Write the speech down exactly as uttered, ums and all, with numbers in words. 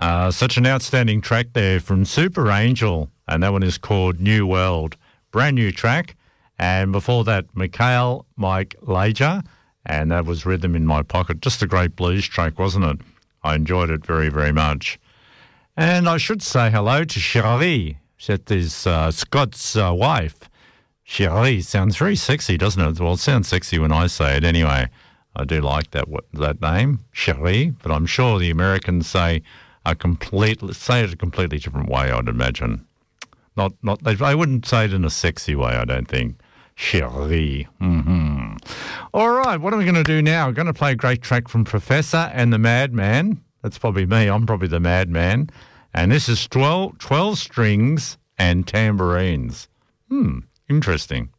Uh, such an outstanding track there from Super Angel, and that one is called New World. Brand new track. And before that, Mikhail Mike Lager, and that was Rhythm in My Pocket. Just a great blues track, wasn't it? I enjoyed it very, very much. And I should say hello to Cherie. That is uh, Scott's uh, wife. Cherie sounds very sexy, doesn't it? Well, it sounds sexy when I say it anyway. I do like that that name, Cherie, but I'm sure the Americans say a complete say it a completely different way, I'd imagine. Not not they, they wouldn't say it in a sexy way, I don't think. Cherie. Mm-hmm. All right, what are we going to do now? We're going to play a great track from Professor and the Madman. That's probably me. I'm probably the madman. And this is twelve, twelve strings and tambourines. Hmm, interesting.